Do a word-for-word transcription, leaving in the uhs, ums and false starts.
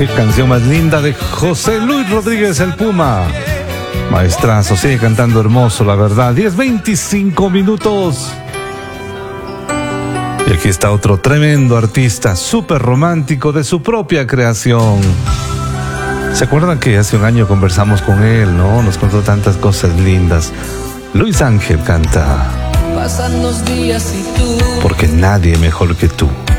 Qué canción más linda de José Luis Rodríguez el Puma. Maestrazo, sigue cantando hermoso, la verdad. diez veinticinco minutos. Y aquí está otro tremendo artista, súper romántico, de su propia creación. ¿Se acuerdan que hace un año conversamos con él, no? Nos contó tantas cosas lindas. Luis Ángel canta: Pasan los días y tú, porque nadie mejor que tú.